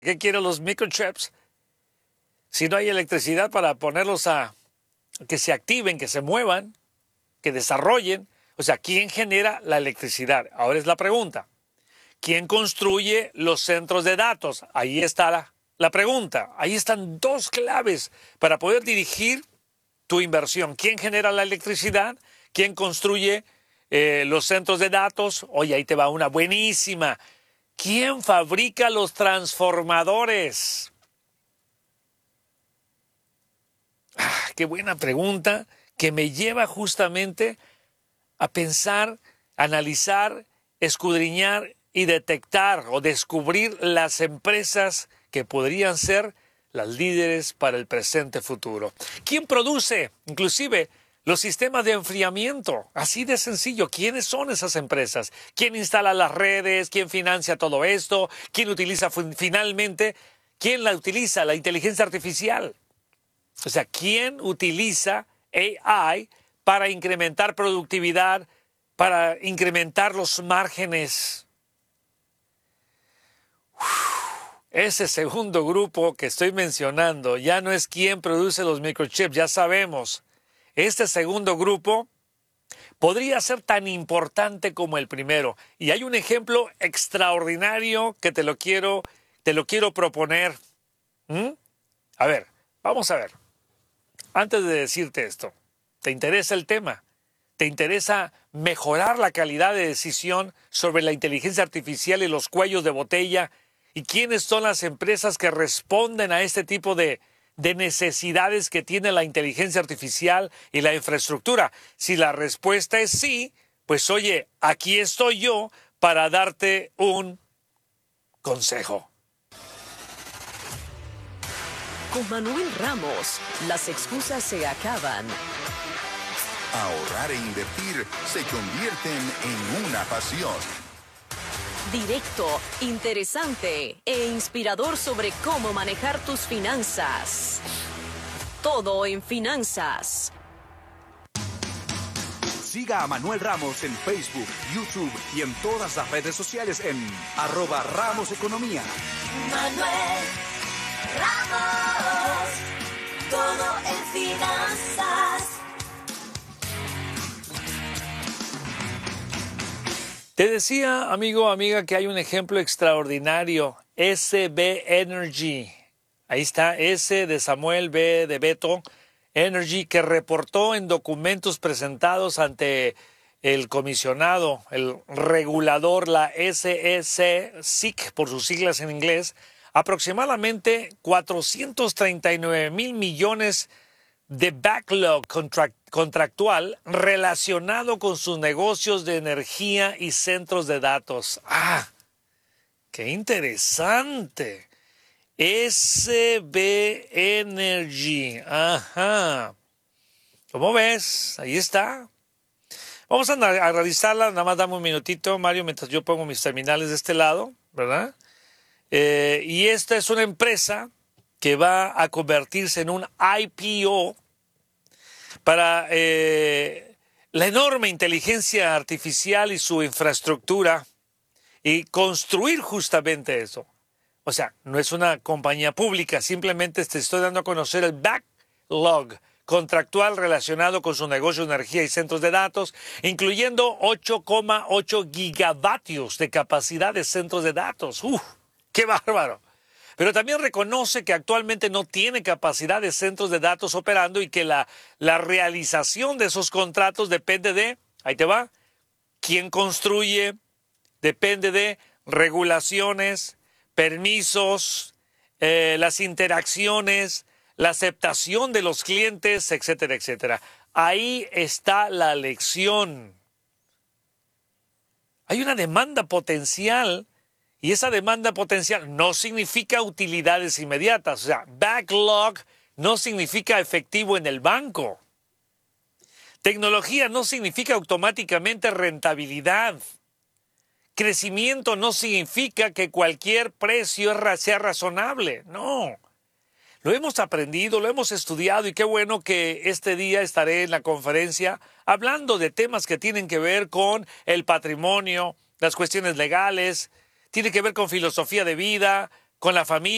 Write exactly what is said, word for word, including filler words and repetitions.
¿Qué quieren los microchips? Si no hay electricidad para ponerlos a que se activen, que se muevan, que desarrollen. O sea, ¿quién genera la electricidad? Ahora es la pregunta. ¿Quién construye los centros de datos? Ahí está la, la pregunta. Ahí están dos claves para poder dirigir tu inversión. ¿Quién genera la electricidad? ¿Quién construye eh, los centros de datos? Oye, ahí te va una buenísima. ¿Quién fabrica los transformadores? Ah, qué buena pregunta que me lleva justamente a pensar, analizar, escudriñar y detectar o descubrir las empresas que podrían ser las líderes para el presente futuro. ¿Quién produce, inclusive, los sistemas de enfriamiento? Así de sencillo. ¿Quiénes son esas empresas? ¿Quién instala las redes? ¿Quién financia todo esto? ¿Quién utiliza finalmente? ¿Quién la utiliza? La inteligencia artificial. O sea, ¿quién utiliza A I para incrementar productividad, para incrementar los márgenes? Uf. Ese segundo grupo que estoy mencionando ya no es quien produce los microchips, ya sabemos. Este segundo grupo podría ser tan importante como el primero. Y hay un ejemplo extraordinario que te lo quiero, te lo quiero proponer. ¿Mm? A ver, vamos a ver. Antes de decirte esto, ¿te interesa el tema? ¿Te interesa mejorar la calidad de decisión sobre la inteligencia artificial y los cuellos de botella? ¿Y quiénes son las empresas que responden a este tipo de, de necesidades que tiene la inteligencia artificial y la infraestructura? Si la respuesta es sí, pues oye, aquí estoy yo para darte un consejo. Con Manuel Ramos, las excusas se acaban. Ahorrar e invertir se convierten en una pasión. Directo, interesante e inspirador sobre cómo manejar tus finanzas. Todo en finanzas. Siga a Manuel Ramos en Facebook, YouTube y en todas las redes sociales en arroba Ramos Economía. Manuel Ramos, todo en finanzas. Te decía, amigo, amiga, que hay un ejemplo extraordinario, S B Energy. Ahí está, S de Samuel, B de Beto, Energy, que reportó en documentos presentados ante el comisionado, el regulador, la S E C, S I C por sus siglas en inglés, aproximadamente cuatrocientos treinta y nueve mil millones de backlog contract contractual relacionado con sus negocios de energía y centros de datos. ¡Ah! ¡Qué interesante! S B Energy. Ajá. ¿Cómo ves? Ahí está. Vamos a analizarla. Nada más dame un minutito, Mario, mientras yo pongo mis terminales de este lado, ¿verdad? Eh, y esta es una empresa que va a convertirse en un I P O para eh, la enorme inteligencia artificial y su infraestructura y construir justamente eso. O sea, no es una compañía pública, simplemente te estoy dando a conocer el backlog contractual relacionado con su negocio de energía y centros de datos, incluyendo ocho coma ocho gigavatios de capacidad de centros de datos. ¡Uf! ¡Qué bárbaro! Pero también reconoce que actualmente no tiene capacidad de centros de datos operando y que la, la realización de esos contratos depende de, ahí te va, quién construye, depende de regulaciones, permisos, eh, las interacciones, la aceptación de los clientes, etcétera, etcétera. Ahí está la lección. Hay una demanda potencial. Y esa demanda potencial no significa utilidades inmediatas. O sea, backlog no significa efectivo en el banco. Tecnología no significa automáticamente rentabilidad. Crecimiento no significa que cualquier precio sea razonable. No. Lo hemos aprendido, lo hemos estudiado y qué bueno que este día estaré en la conferencia hablando de temas que tienen que ver con el patrimonio, las cuestiones legales, tiene que ver con filosofía de vida, con la familia.